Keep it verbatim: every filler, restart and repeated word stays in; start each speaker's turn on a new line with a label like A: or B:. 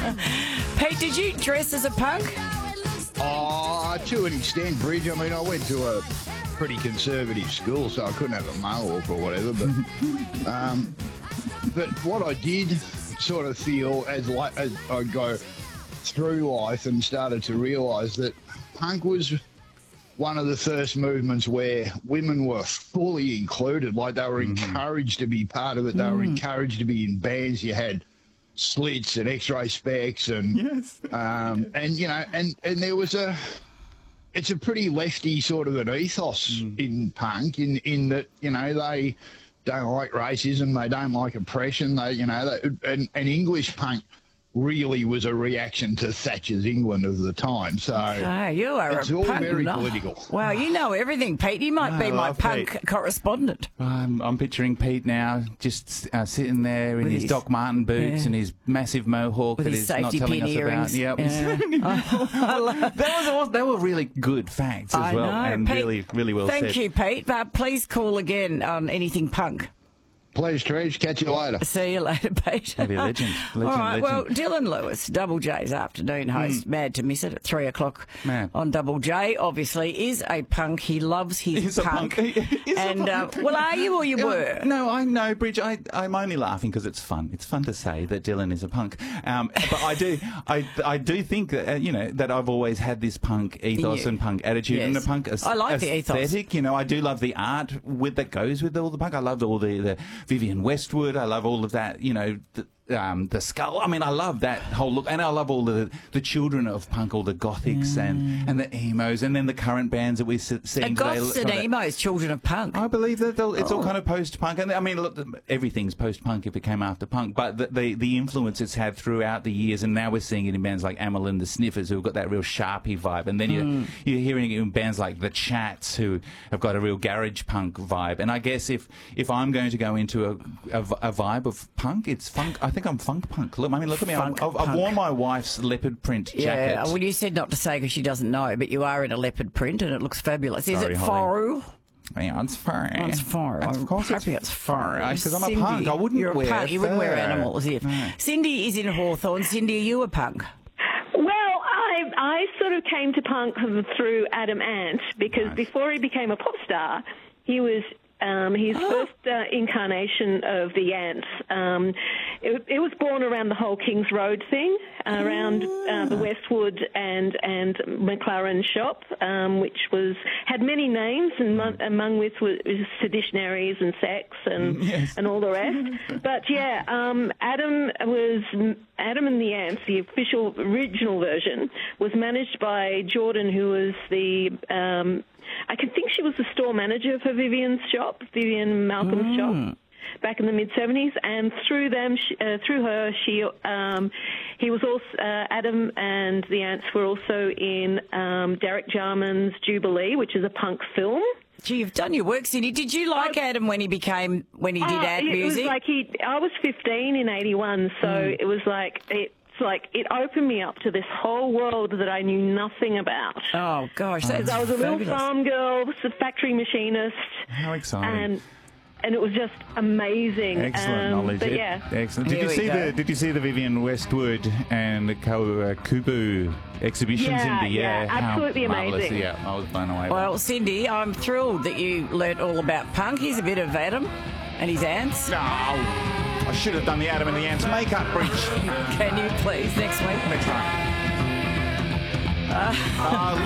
A: Pete, did you dress as a punk?
B: Oh, to an extent, Bridge. I mean, I went to a pretty conservative school, so I couldn't have a mohawk or whatever. But, um, but what I did sort of feel as like as I go through life and started to realise that punk was one of the first movements where women were fully included. Like they were mm-hmm. encouraged to be part of it. They mm. were encouraged to be in bands. You had Slits and X-Ray Specs and
C: yes.
B: um, and you know and and there was a it's a pretty lefty sort of an ethos mm. in punk in in that you know they don't like racism, they don't like oppression, they you know they, and, and English punk really was a reaction to Thatcher's England of the time. So
A: oh, you are
B: it's
A: a
B: all
A: punk
B: very
A: nut.
B: political.
A: Wow, you know everything, Pete. You might
C: I
A: be my
C: love
A: punk
C: Pete.
A: correspondent.
C: I'm, I'm picturing Pete now, just uh, sitting there in
A: With
C: his,
A: his-
C: Doc Marten boots
A: yeah.
C: and his massive mohawk
A: With
C: that
A: his
C: he's not
A: safety
C: telling
A: pin
C: us
A: earrings.
C: about. Yep.
A: Yeah. I love-
C: That was they were really good facts as
A: I
C: well,
A: know.
C: and
A: Pete,
C: really, really well
A: Thank
C: said.
A: you, Pete. Uh, please call again on anything punk.
B: Please, Trish, catch you later.
A: See you later, Pete.
C: Maybe a legend. legend
A: All right,
C: legend.
A: well, Dylan Lewis, Double J's afternoon host, mad to miss it at three o'clock
C: Man.
A: on Double J, obviously is a punk. He loves his
C: He's a
A: punk.
C: punk. He's a
A: and,
C: punk.
A: Uh, well, are you or you
C: Yeah,
A: were?
C: No, I know, Bridge. I, I'm only laughing because it's fun. It's fun to say that Dylan is a punk. Um, but I do, I, I do think that uh, you know that I've always had this punk ethos
A: Yeah.
C: and punk attitude
A: Yes.
C: and the punk aes-
A: I like the ethos.
C: aesthetic. You know, I do love the art with that goes with all the punk. I love all the, the Vivian Westwood. I love all of that. You know. The, Um, the skull. I mean, I love that whole look, and I love all the the children of punk, all the gothics and, and the emos, and then the current bands that we see
A: And
C: today.
A: goths and
C: Sort of-
A: emos, children of punk.
C: I believe that they'll- it's all
A: Oh.
C: kind of post-punk, and I mean, look, everything's post-punk if it came after punk. But the, the the influence it's had throughout the years, and now we're seeing it in bands like Amyl and the Sniffers, who've got that real sharpie vibe, and then
A: Mm.
C: you're you're hearing it in bands like the Chats, who have got a real garage punk vibe. And I guess if if I'm going to go into a a, a vibe of punk, it's funk. I think I'm funk punk. Look, I mean, look at me. I've,
A: Funk
C: I've, I've
A: punk.
C: worn my wife's leopard print jacket.
A: Yeah, well, you said not to say because she doesn't know, but you are in a leopard print and it looks fabulous. Is
C: Sorry,
A: it
C: Holly.
A: faux?
C: Yeah, it's fur.
A: Oh, it's fur.
C: Of
A: I'm
C: course it's
A: hoping it's fur.
C: Because I'm a
A: Cindy,
C: punk. I wouldn't
A: you're a
C: wear
A: punk. You wouldn't wear
C: fur.
A: animals. If.
C: No.
A: Cindy is in Hawthorne. Cindy, are you a punk?
D: Well, I I sort of came to punk through Adam Ant because
C: Nice.
D: before he became a pop star, he was um, his first uh, incarnation of the Ants. Um, it, it was born around the whole Kings Road thing, uh, around uh, the Westwood and and McLaren shop, um, which was had many names, and mon- among which was, was Seditionaries and Sex and
C: Yes.
D: and all the rest. But yeah, um, Adam was Adam and the Ants. The official original version was managed by Jordan, who was the um, I can think she was the store manager for Vivian's shop, Vivian Malcolm's shop, back in the mid seventies. And through them, she, uh, through her, she um, he was also uh, Adam and the Ants were also in um, Derek Jarman's Jubilee, which is a punk film.
A: Gee, you've done your work, Cindy. Did you like Adam when he became when he did
D: Oh,
A: ad
D: it
A: music?
D: was like he. I was fifteen in eighty-one, so it was like it. It's like it opened me up to this whole world that I knew nothing about.
A: Oh gosh, that's
D: I was a little
A: fabulous.
D: farm girl, was a factory machinist,
C: How exciting.
D: and and it was just amazing.
C: Excellent
D: Um,
C: knowledge.
D: But
C: It-
D: yeah,
C: Excellent. Did
A: Here
C: you
A: we
C: see
A: go.
C: the Did you see the Vivian Westwood and the Ko- uh, Kubu exhibitions?
D: Yeah,
C: in the
D: yeah,
C: how
D: absolutely
C: marvellous.
D: amazing.
C: Yeah, I was blown away. by
A: Well, Cindy, I'm thrilled that you learnt all about punk. Here's a bit of Adam and his ants.
C: it. No, I should have done the Adam and the Ants makeup, Bridge.
A: Can you please next week?
C: Next time. Uh,